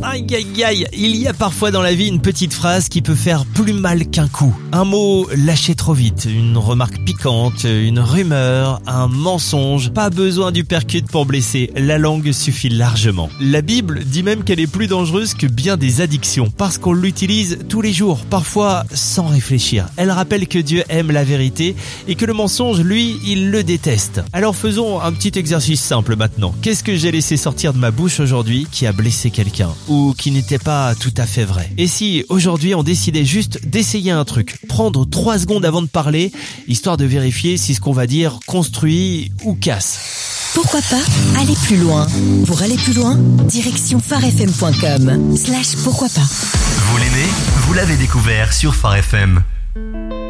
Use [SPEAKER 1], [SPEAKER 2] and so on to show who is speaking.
[SPEAKER 1] Aïe aïe aïe, il y a parfois dans la vie une petite phrase qui peut faire plus mal qu'un coup. Un mot lâché trop vite, une remarque piquante, une rumeur, un mensonge. Pas besoin du percute pour blesser, la langue suffit largement. La Bible dit même qu'elle est plus dangereuse que bien des addictions parce qu'on l'utilise tous les jours, parfois sans réfléchir. Elle rappelle que Dieu aime la vérité et que le mensonge, lui, il le déteste. Alors faisons un petit exercice simple maintenant. Qu'est-ce que j'ai laissé sortir de ma bouche aujourd'hui qui a blessé quelqu'un ou qui n'était pas tout à fait vrai? Et si aujourd'hui on décidait juste d'essayer un truc, prendre 3 secondes avant de parler, histoire de vérifier si ce qu'on va dire construit ou casse?
[SPEAKER 2] Pourquoi pas aller plus loin? Pour aller plus loin, direction pharefm.com/pourquoi pas.
[SPEAKER 3] Vous l'aimez? Vous l'avez découvert sur Phare FM.